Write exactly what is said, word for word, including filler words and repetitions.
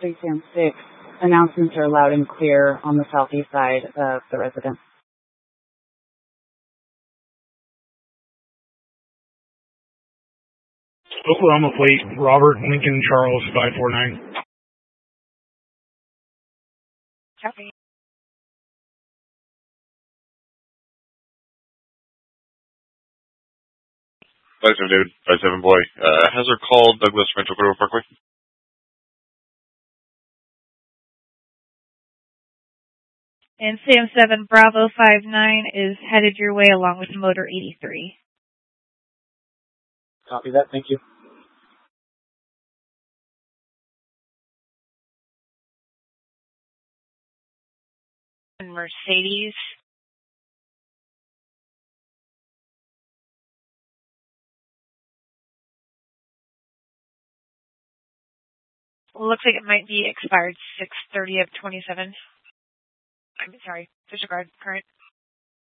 three C M six, announcements are loud and clear on the southeast side of the residence. Oklahoma Plate, Robert Lincoln Charles five four nine. Copy. five seven David, five seven boy. Uh, hazard call, Douglas Rancho Cordova Parkway. And C M seven Bravo five nine is headed your way along with Motor eighty-three. Copy that, thank you. And Mercedes. Looks like it might be expired six thirty of twenty-seven. I'm sorry, disregard current.